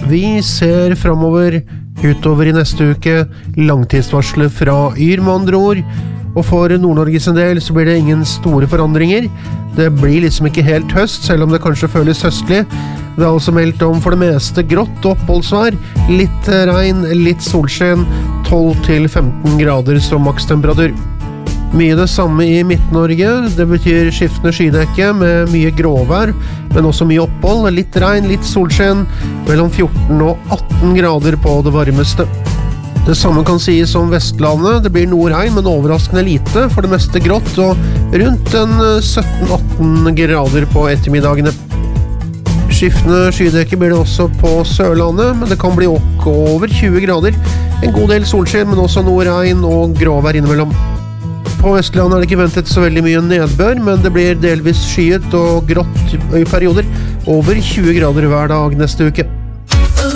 Vi ser fremover utover I neste uke, langtidsvarsler fra Yr med andre ord, og for Nord-Norges en del så blir det ingen store forandringer. Det blir liksom ikke helt høst, selv om det kanskje føles høstlig. Det er altså meldt om for det meste grått oppholdsvær, litt regn, litt solskinn, 12-15 grader som makstemperatur. Mye det samme I Midt-Norge, det betyr skiftende skydekke med mye gråvær, men også mye opphold, litt regn, litt solskinn, mellom 14 og 18 grader på det varmeste. Det samme kan sies om Vestlandet, det blir noe regn, men overraskende lite, for det meste grått, og rundt 17-18 grader på ettermiddagene. Skiftende skydekke blir det også på Sørlandet, men det kan bli over 20 grader, en god del solskinn, men også noe regn og gråvær innimellom. På Vestlandet det ikke ventet så veldig mye nedbør, men det blir delvis skyet og grått I perioder, over 20 grader hver dag neste uke.